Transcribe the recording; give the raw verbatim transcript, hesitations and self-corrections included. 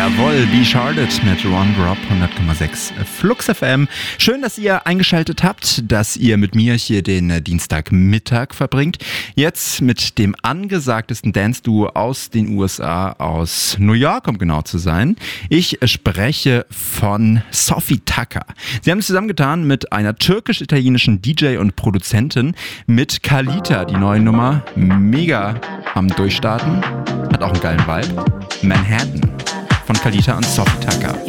Jawohl, Be Charlotte mit One Drop hundert Komma sechs Flux F M. Schön, dass ihr eingeschaltet habt, dass ihr mit mir hier den Dienstagmittag verbringt. Jetzt mit dem angesagtesten Dance-Duo aus den U S A, aus New York, um genau zu sein. Ich spreche von Sophie Tucker. Sie haben es zusammengetan mit einer türkisch-italienischen D J und Produzentin, mit Kalita, die neue Nummer, mega am Durchstarten, hat auch einen geilen Vibe. Manhattan von Kalita und Sophie Tucker.